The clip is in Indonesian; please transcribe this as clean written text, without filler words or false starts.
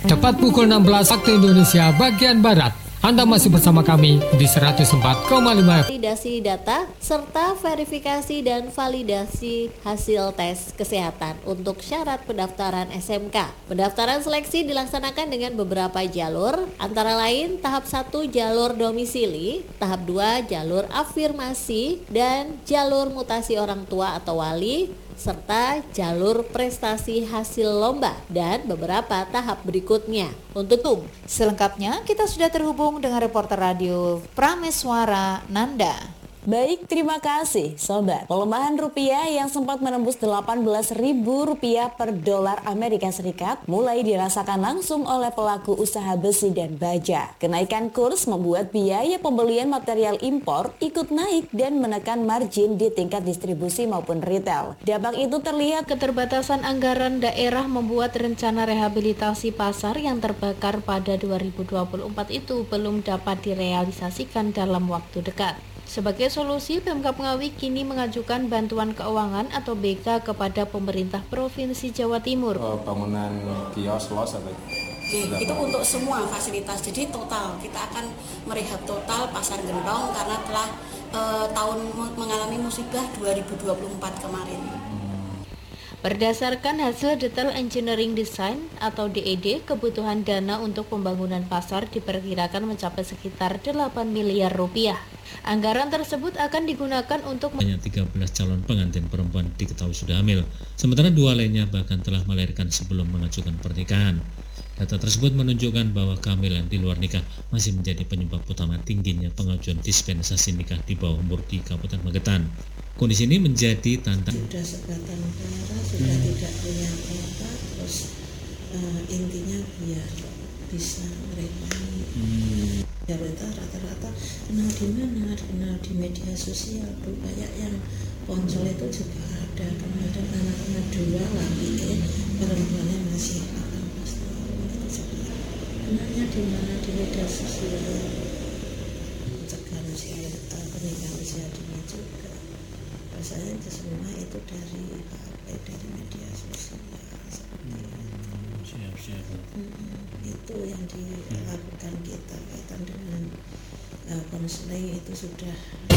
Tepat pukul 16 waktu Indonesia bagian Barat. Anda masih bersama kami di 104,5 Validasi data serta verifikasi dan validasi hasil tes kesehatan untuk syarat pendaftaran SMK. Pendaftaran seleksi dilaksanakan dengan beberapa jalur, antara lain tahap 1 jalur domisili, tahap 2 jalur afirmasi, dan jalur mutasi orang tua atau wali, serta jalur prestasi hasil lomba dan beberapa tahap berikutnya. Untuk selengkapnya kita sudah terhubung dengan reporter radio Prameswara Nanda. Baik, terima kasih Sobat. Pelemahan rupiah yang sempat menembus Rp18.000 per dolar Amerika Serikat mulai dirasakan langsung oleh pelaku usaha besi dan baja. Kenaikan kurs membuat biaya pembelian material impor ikut naik dan menekan margin di tingkat distribusi maupun retail. Dampak itu terlihat keterbatasan anggaran daerah membuat rencana rehabilitasi pasar yang terbakar pada 2024 itu belum dapat direalisasikan dalam waktu dekat. Sebagai solusi, Pemkab Ngawi kini mengajukan bantuan keuangan atau BK kepada pemerintah Provinsi Jawa Timur. Bangunan kios, los atau itu untuk semua fasilitas, jadi total kita akan merehab total Pasar Gentong karena telah tahun mengalami musibah 2024 kemarin. Berdasarkan hasil Detail Engineering Design atau DED, kebutuhan dana untuk pembangunan pasar diperkirakan mencapai sekitar 8 miliar rupiah. Anggaran tersebut akan digunakan untuk banyak 13 calon pengantin perempuan diketahui sudah hamil, sementara 2 lainnya bahkan telah melahirkan sebelum mengajukan pernikahan. Data tersebut menunjukkan bahwa kehamilan di luar nikah masih menjadi penyebab utama tingginya pengajuan dispensasi nikah di bawah umur di Kabupaten Magetan. Kondisi ini menjadi tantangan. Sudah sekatan negara, sudah tidak punya apa, terus intinya biar bisa mereka ya rata-rata kenal di media sosial tuh, kayak yang ponsel itu juga ada, kemarin anaknya 2 lagi perempuannya masih 18 tahun itu kenalnya di mana di media sosial, mencegah pernikahan usia dini juga. Rasanya itu semua itu dari HP, dari media sosial Siap. Itu yang dilakukan kita kaitan dengan konseling itu sudah